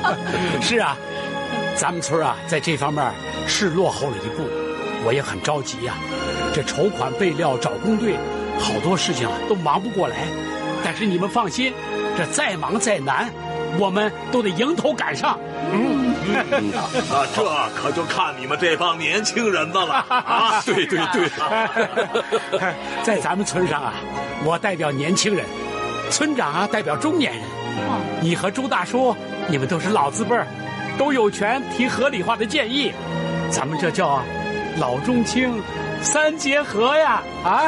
是啊，咱们村啊，在这方面是落后了一步，我也很着急呀。这筹款备料、找工队，好多事情啊都忙不过来。但是你们放心，这再忙再难，我们都得迎头赶上。 那这可就看你们这帮年轻人的了啊！ 对对对， 在咱们村上啊，我代表年轻人，村长啊代表中年人。你和周大叔，你们都是老字辈儿，都有权提合理化的建议。咱们这叫老中青三结合呀！啊！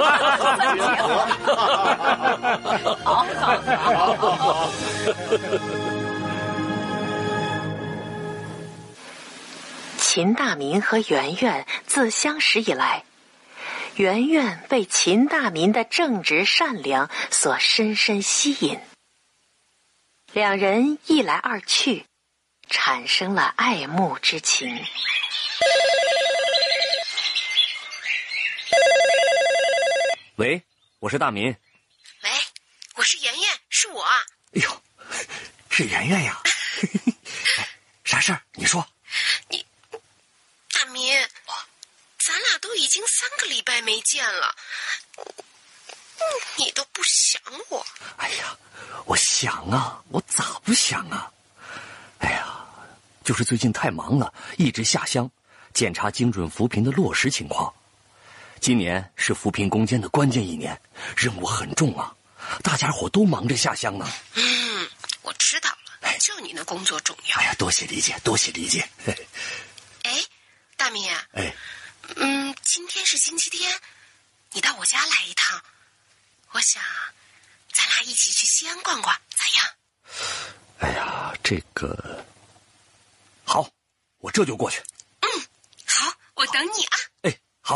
好。 秦大民和圆圆自相识以来，圆圆被秦大民的正直善良所深深吸引，两人一来二去，产生了爱慕之情。 喂，我是大民。 喂，我是圆圆，是我。 哎呦，是圆圆呀！啥事儿？你说。 大民，咱俩都已经3个礼拜没见了，你都不想我。 哎呀，我想啊，我咋不想啊？ 哎呀，就是最近太忙了，一直下乡检查精准扶贫的落实情况。今年是扶贫攻坚的关键1年，任务很重啊，大家伙都忙着下乡呢。 我知道了，就你那工作重要。 哎呀，多谢理解，多谢理解。 哎，大民，今天是星期天，你到我家来一趟，我想咱俩一起去西安逛逛，咋样？ 哎呀，这个好，我这就过去。 好，我等你啊。